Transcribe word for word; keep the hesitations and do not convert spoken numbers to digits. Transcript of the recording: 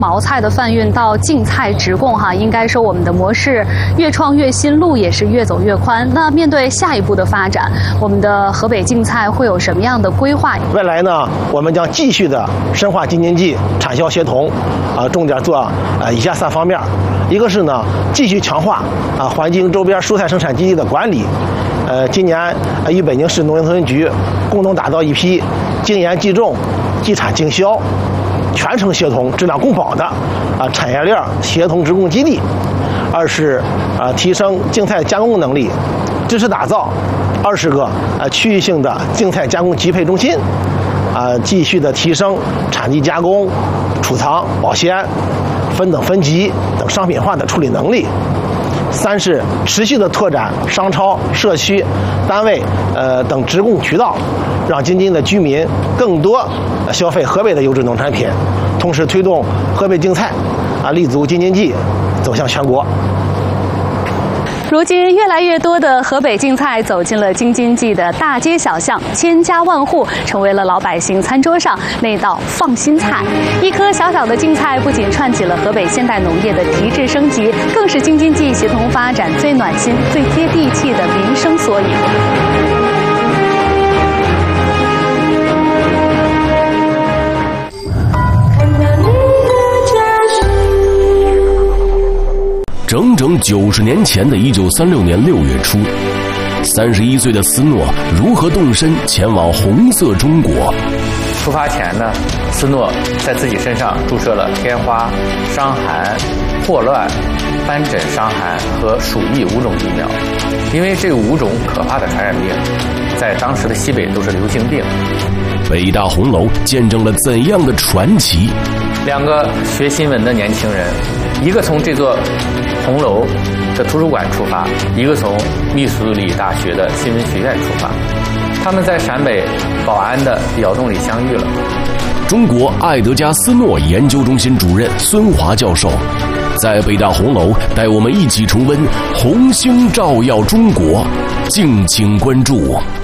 毛菜的贩运到净菜直供哈，应该说我们的模式越创越新，路也是越走越宽。那面对下一步的发展，我们的河北净菜会有什么样的规划？ 未来呢，我们将继续的深化京津冀产销协同，啊，重点做啊以下三方面，一个是呢继续强化啊环京周边蔬菜生产基地的管理，呃，今年与北京市农业农村局共同打造一批精研计种、计产精销、全程协同、质量共保的啊产业链协同直供基地。二是啊提升净菜加工能力，支持打造二十个啊区域性的净菜加工集配中心，啊继续的提升产地加工、储藏、保鲜、分等分级等商品化的处理能力。三是持续的拓展商超、社区、单位呃等直供渠道，让京津的居民更多消费河北的优质农产品，同时推动河北净菜啊立足京津冀，走向全国。 如今，越来越多的河北净菜走进了京津冀的大街小巷，千家万户，成为了老百姓餐桌上那道放心菜。一颗小小的净菜，不仅串起了河北现代农业的提质升级，更是京津冀协同发展最暖心、最接地气的民生缩影。 整整九十年前的一九三六年六月初，三十一岁的斯诺如何动身前往红色中国？ 出发前呢，斯诺在自己身上注射了天花、伤寒、霍乱、斑疹伤寒和鼠疫五种疫苗。因为这五种可怕的传染病，在当时的西北都是流行病。 北大红楼见证了怎样的传奇？ 两个学新闻的年轻人，一个从这座红楼的图书馆出发，一个从密苏里大学的新闻学院出发，他们在陕北保安的窑洞里相遇了。 中国爱德加斯诺研究中心主任孙华教授在北大红楼带我们一起重温红星照耀中国，敬请关注。